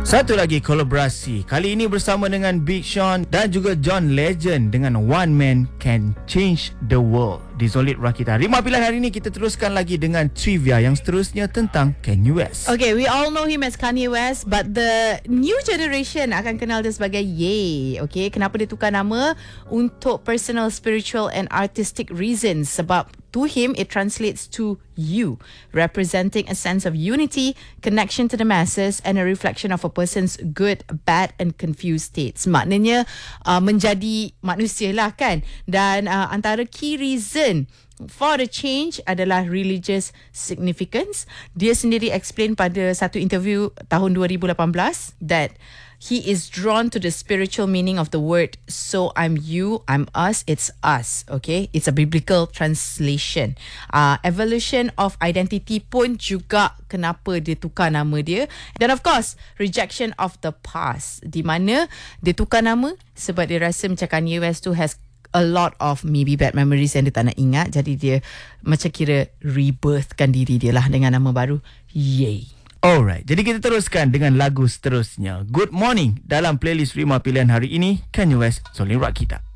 Satu lagi kolaborasi. Kali ini bersama dengan Big Sean dan juga John Legend dengan One Man Can Change the World di Solid Rakita. Rima pilihan hari ini kita teruskan lagi dengan trivia yang seterusnya tentang Kanye West. Okay, we all know him as Kanye West, but the new generation akan kenal dia sebagai Ye. Okay, kenapa dia tukar nama? Untuk personal, spiritual and artistic reasons. Sebab to him, it translates to you, representing a sense of unity, connection to the masses and a reflection of a person's good, bad and confused states. Maknanya menjadi manusia lah kan. Dan antara key reason for the change adalah religious significance. Dia sendiri explain pada satu interview tahun 2018 that he is drawn to the spiritual meaning of the word. So I'm you, I'm us, it's us. Okay, it's a biblical translation. Evolution of identity pun juga kenapa dia tukar nama dia. Dan of course, rejection of the past. Di mana dia tukar nama sebab dia rasa macam Kanye West tu has a lot of maybe bad memories yang dia tak nak ingat. Jadi dia macam kira rebirthkan diri dia lah dengan nama baru Ye. Alright, jadi kita teruskan dengan lagu seterusnya. Good Morning dalam playlist Rima pilihan hari ini, Kanye West, Solid Rakita.